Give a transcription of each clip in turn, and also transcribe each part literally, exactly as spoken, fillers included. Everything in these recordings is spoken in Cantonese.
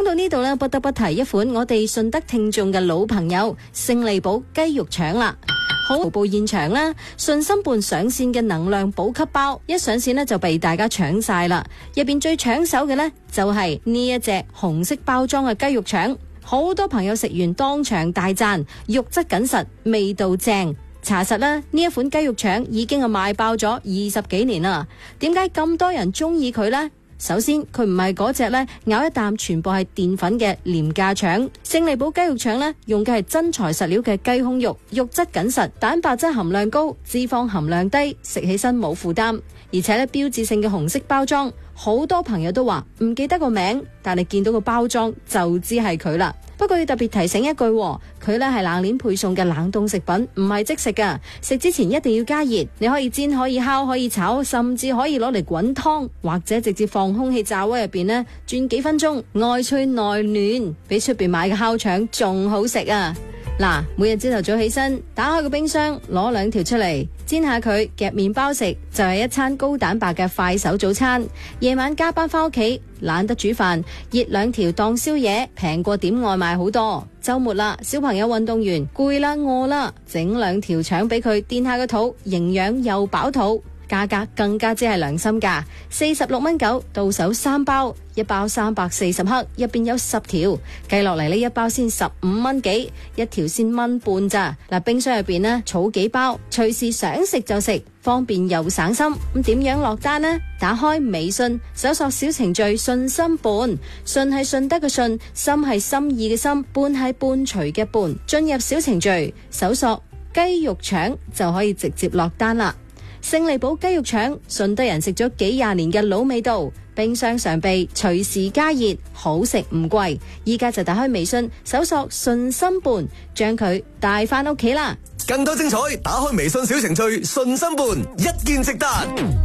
到呢度呢，不得不提一款我哋順德聽眾嘅老朋友勝利寶雞肉腸啦。好報現場啦，順心伴上線嘅能量補給包一上線呢就被大家搶晒啦。入邊最搶手嘅呢，就係呢一隻紅色包裝嘅雞肉腸，好多朋友食完當場大讚，肉質緊實，味道正。查實啦，呢一款雞肉腸已經係賣爆咗二十幾年啦。點解咁多人中意佢呢？首先，佢唔係嗰隻咧咬一啖全部係澱粉嘅廉價腸。勝利寶雞肉腸咧用嘅係真材實料嘅雞胸肉，肉質緊實，蛋白質含量高，脂肪含量低，食起身冇負擔。而且咧標誌性嘅紅色包裝，好多朋友都話唔記得個名，但係見到個包裝就知係佢啦。不過要特別提醒一句，佢咧係冷鏈配送嘅冷凍食品，唔係即食噶。食之前一定要加熱，你可以煎、可以烤、可以炒，甚至可以攞嚟滾湯，或者直接放空氣炸鍋入邊呢，轉幾分鐘，外脆內嫩，比出邊買嘅烤腸仲好食啊！嗱，每日朝頭早起身，打開個冰箱，攞兩條出嚟煎下佢，夾麵包食就係一餐高蛋白嘅快手早餐。夜晚加班翻屋企，懶得煮飯，熱兩條當宵夜，平過點外賣好多。周末啦，小朋友運動完攰啦餓啦，整兩條腸俾佢墊下個肚，營養又飽肚。價格更加之係良心價，四十六蚊九，到手三包，一包三百四十克，入邊有十條，計落嚟呢一包先十五蚊幾，一條先蚊半咋。嗱，冰箱入邊呢，儲幾包，隨時想食就食，方便又省心。咁點樣落單呢？打開微信，搜索小程序順心伴，順係順德嘅順，心係心意嘅心，伴係伴隨嘅伴。進入小程序，搜索雞肉腸就可以直接落單啦。勝利寶雞肉腸，順德人食咗幾廿年嘅老味道，冰箱常備，隨時加熱，好食唔貴。依家就打開微信，搜索順心伴，將佢帶翻屋企啦。 更多精彩，打開微信小程序順心伴，一鍵直達。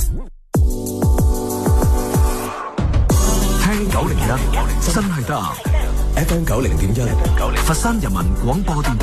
聽九零一真係得，F M 九零點一，佛山人民廣播電台。